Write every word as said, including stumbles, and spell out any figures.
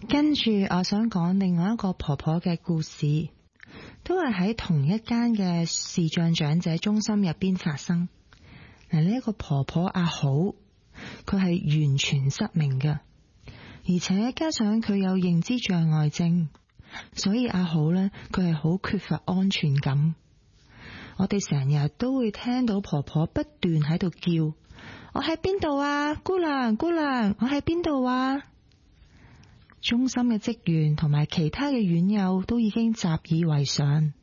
跟住我想講另外一個婆婆嘅故事，都係喺同一間嘅視障長者中心入邊發生。嗱，呢一個婆婆阿好，佢係完全失明嘅，而且加上佢有認知障礙症，所以阿好呢，佢係好缺乏安全感。我哋成日都會聽到婆婆不斷喺度叫：我喺邊度啊，姑娘姑娘，我喺邊度啊！中心嘅職員同埋其他嘅院友都已經習以為常。